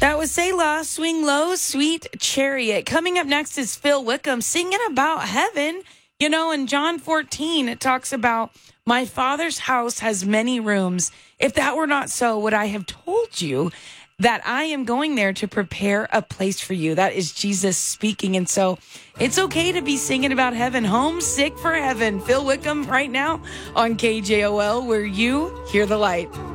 That was Selah, Swing Low, Sweet Chariot. Coming up next is Phil Wickham singing about heaven. You know, in John 14, it talks about, my Father's house has many rooms. If that were not so, would I have told you that I am going there to prepare a place for you? That is Jesus speaking. And so it's okay to be singing about heaven. Homesick for heaven. Phil Wickham right now on KJOL, where you hear the light.